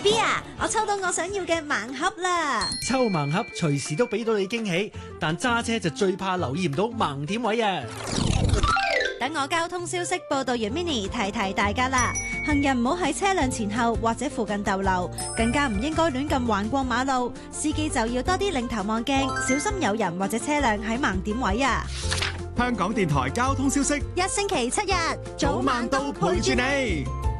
BB 啊，我抽到我想要嘅盲盒啦！ 抽盲盒隨時都俾到你驚喜，但揸車就最怕留意唔到盲點位啊！ 等我交通消息報道員 Mini 提提大家啦，行人唔好喺車輛前後或者附近逗留，更加唔應該亂咁橫過馬路。司機就要多啲擰頭望鏡，小心有人或者車輛喺盲點位啊！ 香港電台交通消息， 一星期7日， 早晚都陪住你。